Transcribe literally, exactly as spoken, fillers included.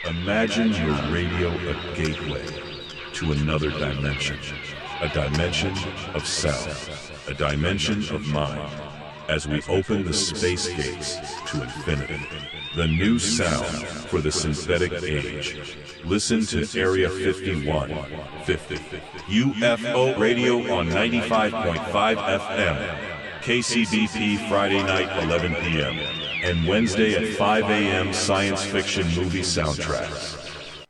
Imagine your radio a gateway to another dimension, a dimension of sound, a dimension of mind, as we open the space gates to infinity. The new sound for the synthetic age. Listen to Area fifty-one fifty, U F O Radio on ninety-five point five F M, K C B P Friday night eleven p m, and Wednesday at five a m Science Fiction Movie Soundtracks.